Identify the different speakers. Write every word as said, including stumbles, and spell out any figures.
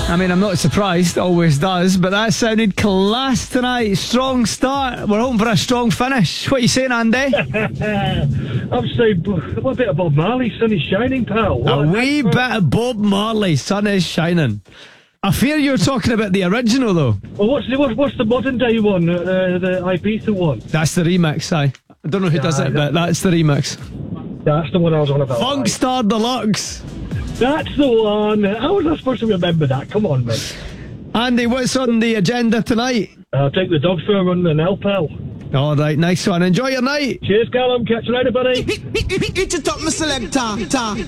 Speaker 1: I mean, I'm not surprised, always does, but that sounded class tonight. Strong start. We're hoping for a strong finish. What are you saying, Andy?
Speaker 2: I'm saying, what a bit of Bob Marley, sun is shining, pal. What
Speaker 1: a wee bit of Bob Marley, sun is shining. I fear you're talking about the original, though.
Speaker 2: Well, what's the, what, what's the modern day one, uh, the Ibiza one?
Speaker 1: That's the remix, aye. I don't know who yeah, does it, but that's the remix.
Speaker 2: That's the one I was on about.
Speaker 1: Funk
Speaker 2: right?
Speaker 1: Star Deluxe.
Speaker 2: That's the one. How was I supposed to remember that? Come on, mate.
Speaker 1: Andy, what's on the agenda tonight?
Speaker 2: I'll take the dogs for a run and help out.
Speaker 1: All right, nice one. Enjoy your night.
Speaker 2: Cheers, Callum. Catch you later, buddy.
Speaker 3: Hit it up, my selector.